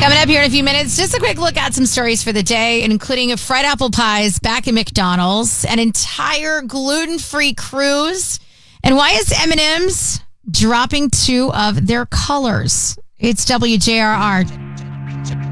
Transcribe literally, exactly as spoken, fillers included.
Coming up here in a few minutes, just a quick look at some stories for the day, including fried apple pies back at McDonald's, an entire gluten-free cruise, and why is M and M's dropping two of their colors? It's W J R R.